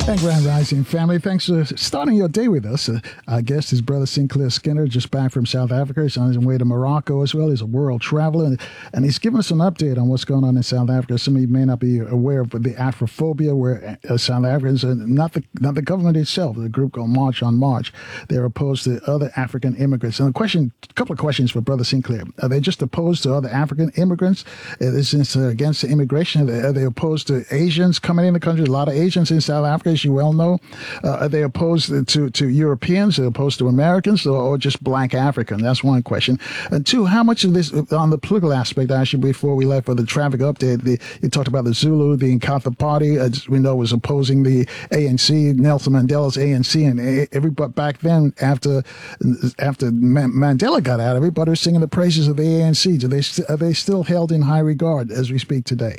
And Grand Rising family, thanks for starting your day with us. Our guest is Brother Sinclair Skinner, just back from South Africa. He's on his way to Morocco as well. He's a world traveler, and he's giving us an update on what's going on in South Africa. Some of you may not be aware of the Afrophobia, where South Africans, not the government itself, the group called March on March, they're opposed to other African immigrants. And a couple of questions for Brother Sinclair. Are they just opposed to other African immigrants? Is this against the immigration? Are they opposed to Asians coming in the country? A lot of Asians in South Africa, as you well know. Are they opposed to Europeans? Are they opposed to Americans, or just black African? That's one question. And two, how much of this, on the political aspect, actually, before we left for the traffic update, you talked about the Zulu, the Inkatha Party, as we know, was opposing the ANC, Nelson Mandela's ANC, and everybody back then, after Mandela got out, everybody was singing the praises of the ANC. Are they still held in high regard as we speak today?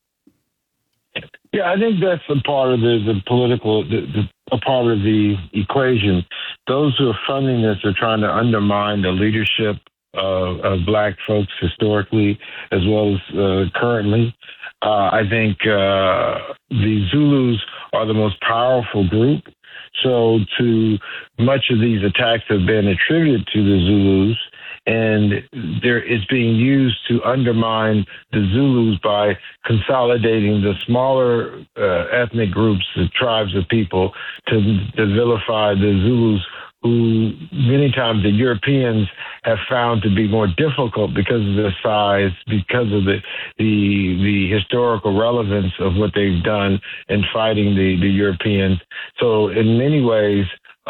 Yeah, I think that's a part of the political, a part of the equation. Those who are funding this are trying to undermine the leadership of black folks historically as well as currently. I think the Zulus are the most powerful group. So much of these attacks have been attributed to the Zulus, and it's being used to undermine the Zulus by consolidating the smaller ethnic groups, the tribes of people, to vilify the Zulus, who many times the Europeans have found to be more difficult because of their size, because of the historical relevance of what they've done in fighting the Europeans. So in many ways,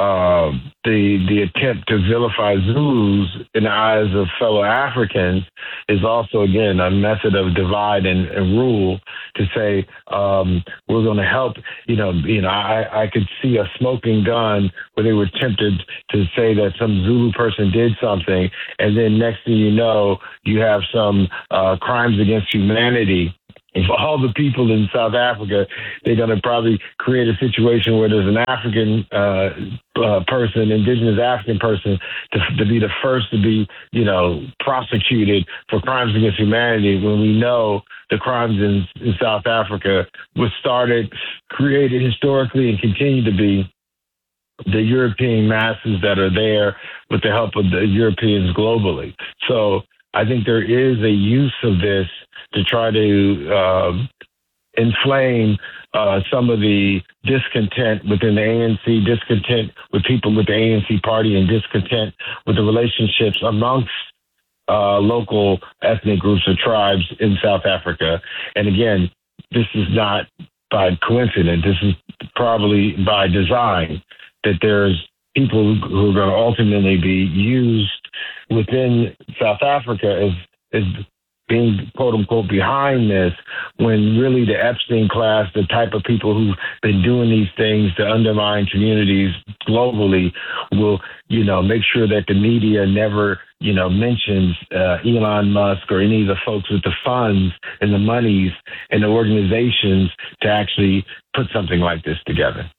the attempt to vilify Zulus in the eyes of fellow Africans is also, again, a method of divide and rule to say, we're going to help, I could see a smoking gun where they were tempted to say that some Zulu person did something. And then next thing you know, you have some crimes against humanity. And for all the people in South Africa, they're going to probably create a situation where there's an African person, indigenous African person, to be the first to be, prosecuted for crimes against humanity, when we know the crimes in South Africa was created historically and continue to be the European masses that are there with the help of the Europeans globally. So I think there is a use of this to try to inflame some of the discontent within the ANC, discontent with people with the ANC party, and discontent with the relationships amongst local ethnic groups or tribes in South Africa. And again, this is not by coincidence. This is probably by design, that there's people who are going to ultimately be used within South Africa as being, quote unquote, behind this, when really the Epstein class, the type of people who've been doing these things to undermine communities globally, will, make sure that the media never, mentions Elon Musk or any of the folks with the funds and the monies and the organizations to actually put something like this together.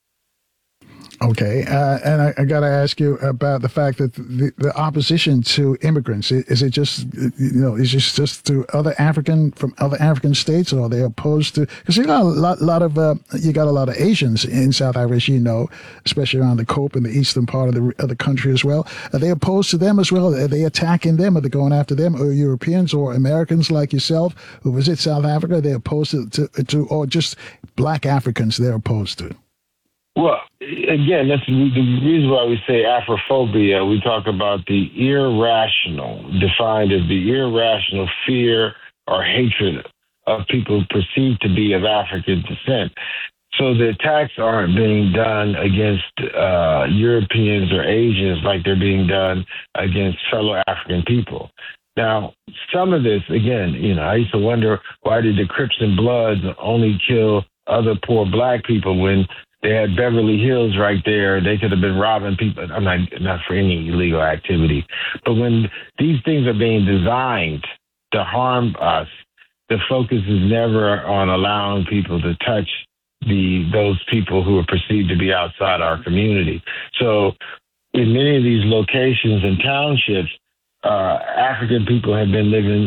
Okay, and I got to ask you about the fact that the opposition to immigrants, is it just, is it just to other African states, or are they opposed to, because you got a lot of Asians in South Africa, as you know, especially around the Cape and the eastern part of the country as well. Are they opposed to them as well? Are they attacking them? Are they going after them? Or Europeans or Americans like yourself who visit South Africa, are they opposed to or just black Africans they're opposed to? Well, again, that's the reason why we say Afrophobia. We talk about the irrational, defined as the irrational fear or hatred of people perceived to be of African descent. So the attacks aren't being done against Europeans or Asians like they're being done against fellow African people. Now, some of this, again, I used to wonder, why did the Crips and Bloods only kill other poor black people when they had Beverly Hills right there? They could have been robbing people. I'm not for any illegal activity. But when these things are being designed to harm us, the focus is never on allowing people to touch those people who are perceived to be outside our community. So in many of these locations and townships, African people have been living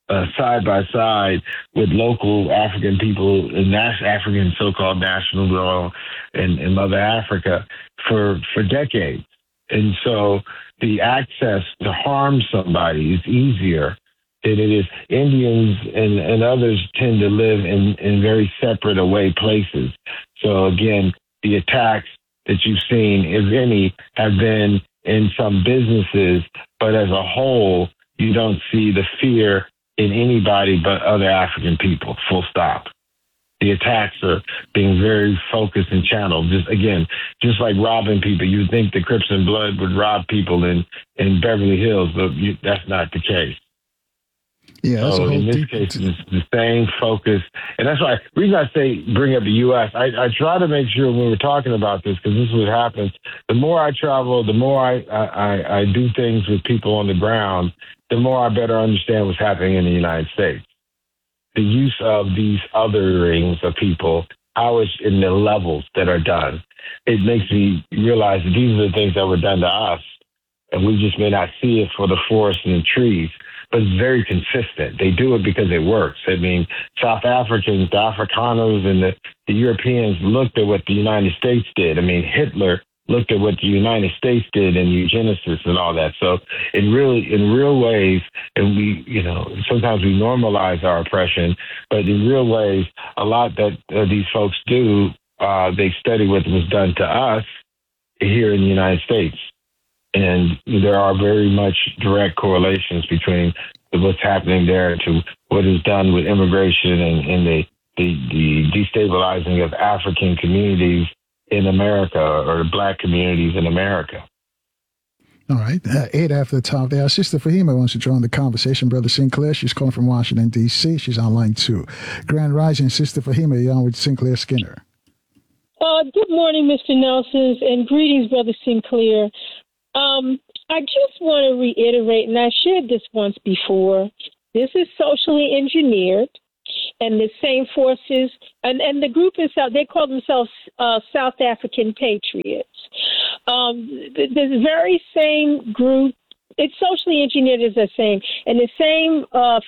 side by side with local African people in African so-called national law in Mother Africa for decades. And so the access to harm somebody is easier than it is. Indians and others tend to live in very separate away places. So again, the attacks that you've seen, if any, have been in some businesses, but as a whole, you don't see the fear in anybody but other African people, full stop. The attacks are being very focused and channeled. Just like robbing people. You'd think the Crips and Blood would rob people in Beverly Hills, but that's not the case. Yeah, that's so in this case, it's the same focus. And that's why, the reason I say bring up the U.S., I try to make sure when we're talking about this, because this is what happens, the more I travel, the more I do things with people on the ground, the more I better understand what's happening in the United States. The use of these otherings of people, how it's in the levels that are done. It makes me realize that these are the things that were done to us, and we just may not see it for the forest and the trees, but it's very consistent. They do it because it works. I mean, South Africans, the Afrikaners, and the Europeans looked at what the United States did. I mean, Hitler looked at what the United States did in eugenicists and all that. So in real ways, and we, sometimes we normalize our oppression, but in real ways, a lot that these folks do, they study what was done to us here in the United States. And there are very much direct correlations between what's happening there to what is done with immigration and the destabilizing of African communities in America, or Black communities in America. All right. 8 after the top there. Sister Fahima wants to join the conversation. Brother Sinclair, she's calling from Washington, D.C. She's online too. Grand Rising, Sister Fahima, you're on with Sinclair Skinner. Good morning, Mr. Nelson, and greetings, Brother Sinclair. I just want to reiterate, and I shared this once before, this is socially engineered. And the same forces, and the group itself, they call themselves South African Patriots. This very same group, it's socially engineered, as I'm saying, and the same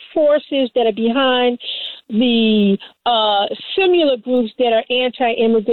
forces that are behind the similar groups that are anti-immigrant